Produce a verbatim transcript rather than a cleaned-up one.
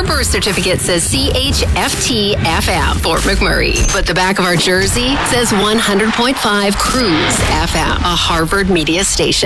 birth certificate says C H F T F M, Fort McMurray. But the back of our jersey says one hundred point five Cruise F M, a Harvard media station.